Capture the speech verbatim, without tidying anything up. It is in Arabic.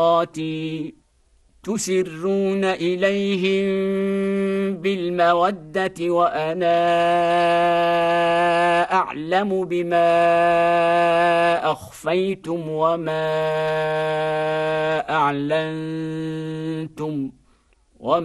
تسرون إليهم بالمودة وأنا أعلم بما أخفيتم وما أعلنتم